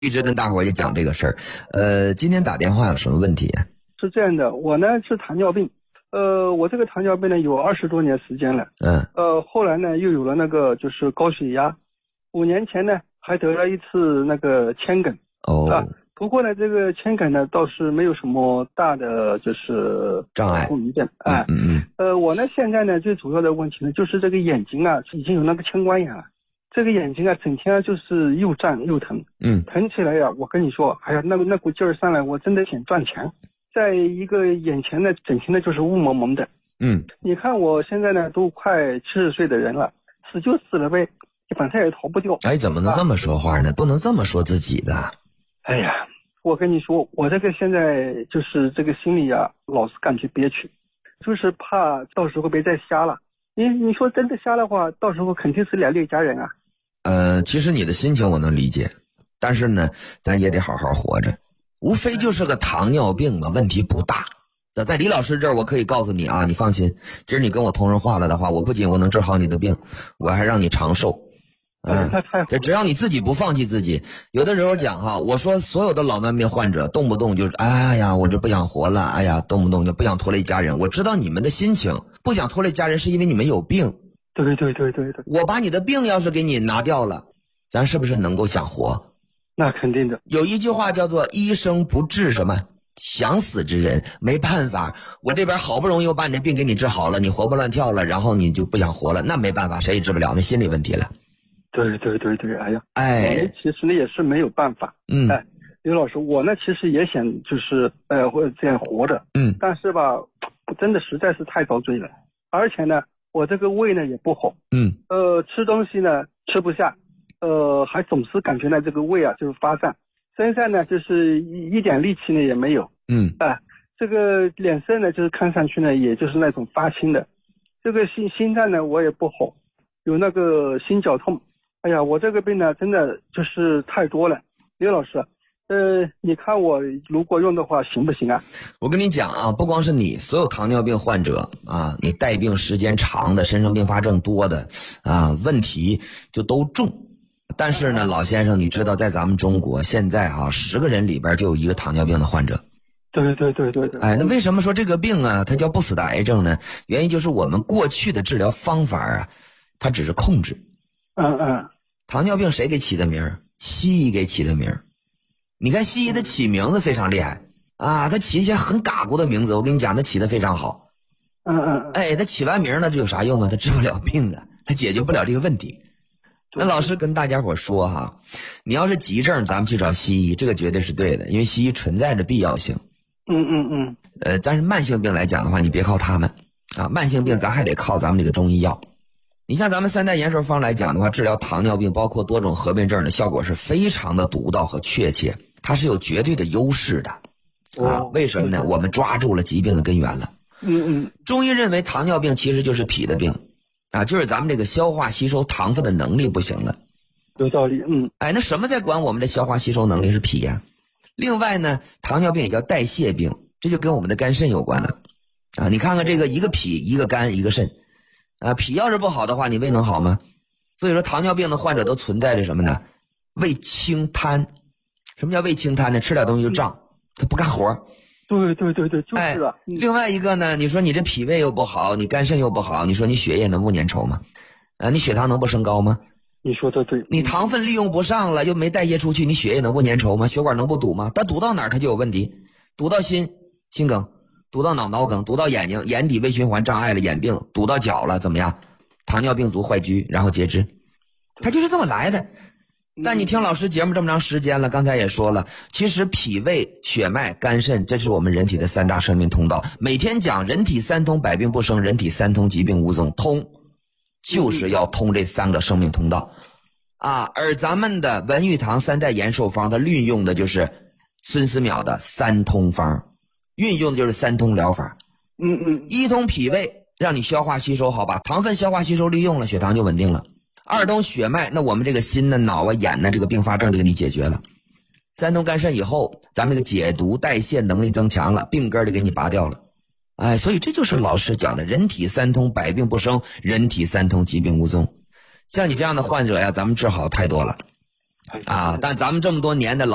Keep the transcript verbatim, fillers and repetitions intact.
一直跟大伙儿也讲这个事儿。呃，今天打电话有什么问题啊？ 是这样的，我呢是糖尿病，呃，我这个糖尿病呢有二十多年时间了， 嗯， 呃，后来呢又有了那个就是高血压，五年前呢还得了一次那个铅梗， 哦， 啊，不过呢这个铅梗呢倒是没有什么大的就是障碍后遗症，哎， 嗯嗯呃，我呢现在呢最主要的问题呢就是这个眼睛啊已经有那个青光眼了。这个眼睛啊，整天就是又胀又疼， 嗯， 疼起来呀、啊，我跟你说，哎呀，那个那股劲儿上来，我真的想撞墙。在一个眼前呢，整天呢就是雾蒙蒙的。 嗯， 你看我现在呢都快七十岁的人了，死就死了呗，反正也逃不掉。 哎，怎么能这么说话呢？不能这么说自己的。 哎呀，我跟你说，我这个现在就是这个心里啊，老是感觉憋屈，就是怕到时候别再瞎了。你你说真的瞎的话，到时候肯定是连累家人啊。 呃，其实你的心情我能理解，但是呢，咱也得好好活着，无非就是个糖尿病嘛，问题不大。在在李老师这儿，我可以告诉你啊，你放心，今儿你跟我通上话了的话，我不仅我能治好你的病，我还让你长寿。嗯，这只要你自己不放弃自己。有的时候讲哈，我说所有的老慢病患者动不动就是哎呀，我这不想活了，哎呀，动不动就不想拖累家人。我知道你们的心情，不想拖累家人是因为你们有病。 对对对对对， 我把你的病要是给你拿掉了，咱是不是能够想活？ 那肯定的。 有一句话叫做医生不治什么想死之人，没办法，我这边好不容易我把你这病给你治好了，你活蹦乱跳了，然后你就不想活了，那没办法，谁也治不了，那心理问题了。 对对对对，哎呀， 哎， 其实呢也是没有办法。 嗯， 哎，刘老师，我呢其实也想就是呃或者这样活着， 嗯， 但是吧，真的实在是太遭罪了，而且呢。我这个胃呢也不好， 嗯， 呃，吃东西呢吃不下，呃，还总是感觉呢这个胃啊就是发胀，身上呢就是一一点力气呢也没有， 嗯， 啊、呃，这个脸色呢就是看上去呢也就是那种发青的，这个心心脏呢我也不好，有那个心绞痛，哎呀，我这个病呢真的就是太多了，刘老师。呃，你看我如果用的话行不行啊？ 我跟你讲啊，不光是你，所有糖尿病患者啊，你带病时间长的、身上并发症多的啊，问题就都重。但是呢，老先生，你知道，在咱们中国现在啊，十个人里边就有一个糖尿病的患者。 对对对对对。 哎，那为什么说这个病啊，它叫不死的癌症呢？原因就是我们过去的治疗方法啊，它只是控制。 嗯嗯。 糖尿病谁给起的名儿？西医给起的名儿。你看西医的起名字非常厉害啊，他起一些很嘎咕的名字，我跟你讲，他起的非常好。 嗯嗯， 哎，他起完名了，这有啥用啊？他治不了病的，他解决不了这个问题。那老师跟大家伙说哈，你要是急症，咱们去找西医，这个绝对是对的，因为西医存在着必要性。 嗯嗯嗯。 呃，但是慢性病来讲的话，你别靠他们啊，慢性病咱还得靠咱们这个中医药。你像咱们三代延寿方来讲的话，治疗糖尿病包括多种合并症的效果是非常的独到和确切。它是有绝对的优势的，啊，为什么呢？我们抓住了疾病的根源了。 嗯嗯。 中医认为糖尿病其实就是脾的病，啊，就是咱们这个消化吸收糖分的能力不行了。 有道理，嗯。 哎，那什么在管我们的消化吸收能力是脾呀？另外呢，糖尿病也叫代谢病，这就跟我们的肝肾有关了。啊，你看看这个一个脾一个肝一个肾，啊，脾要是不好的话，你胃能好吗？所以说糖尿病的患者都存在着什么呢？胃轻瘫。什么叫胃轻瘫呢？吃点东西就胀，他不干活。 对对对对，就是了。 哎，另外一个呢，你说你这脾胃又不好，你肝肾又不好，你说你血液能不粘稠吗？啊，你血糖能不升高吗？ 你说的对。 你糖分利用不上了，又没代谢出去，你血液能不粘稠吗？血管能不堵吗？它堵到哪儿它就有问题，堵到心心梗，堵到脑脑梗，堵到眼睛眼底微循环障碍了眼病，堵到脚了怎么样？糖尿病足坏疽，然后截肢，它就是这么来的。但你听老师节目这么长时间了，刚才也说了，其实脾胃血脉肝肾这是我们人体的三大生命通道，每天讲人体三通百病不生，人体三通疾病无踪，通就是要通这三个生命通道啊。而咱们的文玉堂三代延寿方它运用的就是孙思邈的三通方，运用的就是三通疗法。 嗯嗯， 一通脾胃让你消化吸收好，把糖分消化吸收利用了，血糖就稳定了。二通血脉，那我们这个心呢、脑啊、眼呢，这个并发症就给你解决了。三通肝肾以后，咱们这个解毒代谢能力增强了，病根就给你拔掉了。哎，所以这就是老师讲的人体三通百病不生，人体三通疾病无踪。像你这样的患者呀，咱们治好太多了啊！但咱们这么多年的老